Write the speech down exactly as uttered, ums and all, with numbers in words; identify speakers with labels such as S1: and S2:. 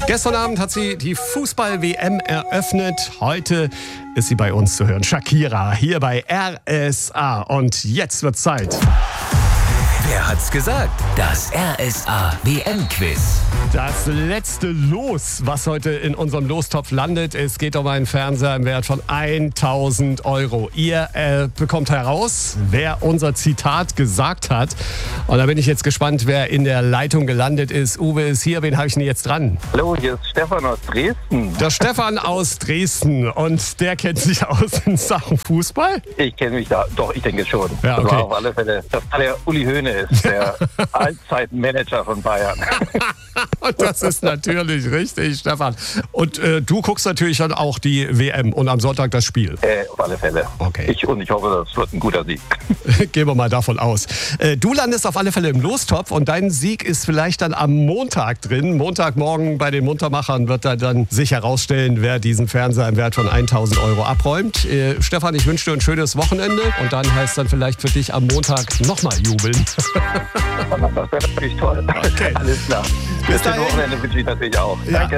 S1: Gestern Abend hat sie die Fußball-W M eröffnet. Heute ist sie bei uns zu hören. Shakira hier bei R S A. Und jetzt wird Zeit.
S2: Wer hat's gesagt? Das R S A W M-Quiz.
S1: Das letzte Los, was heute in unserem Lostopf landet. Es geht um einen Fernseher im Wert von tausend Euro. Ihr äh, bekommt heraus, wer unser Zitat gesagt hat. Und da bin ich jetzt gespannt, wer in der Leitung gelandet ist. Uwe ist hier, wen habe ich denn jetzt dran?
S3: Hallo, hier ist Stefan aus Dresden.
S1: Der Stefan aus Dresden. Und der kennt sich aus in Sachen Fußball?
S3: Ich kenne mich da, doch, ich denke schon.
S1: Ja, okay.
S3: Das war auf alle Fälle, das war der Uli Hoeneß, der Allzeitmanager von Bayern.
S1: Und das ist natürlich richtig, Stefan. Und äh, du guckst natürlich dann auch die W M und am Sonntag das Spiel.
S3: Äh, auf alle Fälle.
S1: Okay.
S3: Ich, und ich hoffe, das wird ein guter Sieg.
S1: Gehen wir mal davon aus. Äh, du landest auf alle Fälle im Lostopf und dein Sieg ist vielleicht dann am Montag drin. Montagmorgen bei den Muntermachern wird er dann sich herausstellen, wer diesen Fernseher im Wert von tausend Euro abräumt. Äh, Stefan, ich wünsche dir ein schönes Wochenende und dann heißt dann vielleicht für dich am Montag nochmal jubeln.
S3: Das wäre natürlich toll.
S1: Okay.
S3: Alles klar.
S1: Bis dahin.
S3: Wochenende wünsche ich natürlich auch.
S1: Ja.
S3: Danke.